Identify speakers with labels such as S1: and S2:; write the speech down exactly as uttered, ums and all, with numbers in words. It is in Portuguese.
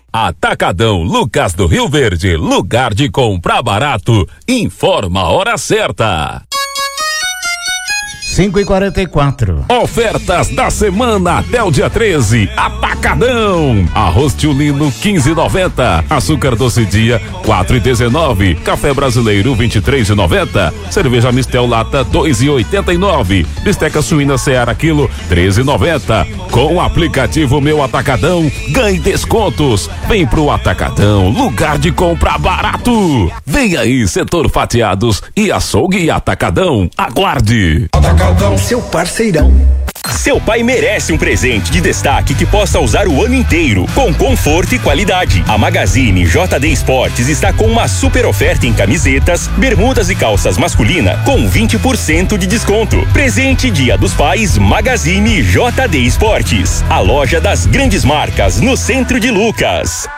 S1: Atacadão Lucas do Rio Verde, lugar de comprar barato. Informa a hora certa.
S2: cinco e quarenta e quatro.
S1: Ofertas da semana até o dia treze. Atacadão. Arroz tiulino quinze e noventa. Açúcar doce dia quatro e dezenove. Café brasileiro vinte e três e noventa. Cerveja Mistel lata dois e oitenta e nove. Bisteca suína Seara quilo treze e noventa. Com o aplicativo Meu Atacadão, ganhe descontos. Vem pro Atacadão, lugar de comprar barato. Vem aí, setor fatiados e açougue e Atacadão. Aguarde.
S3: Atacadão, seu parceirão.
S4: Seu pai merece um presente de destaque que possa usar o ano inteiro, com conforto e qualidade. A Magazine J D Esportes está com uma super oferta em camisetas, bermudas e calças masculina com vinte por cento de desconto. Presente Dia dos Pais Magazine J D Esportes, a loja das grandes marcas no centro de Lucas.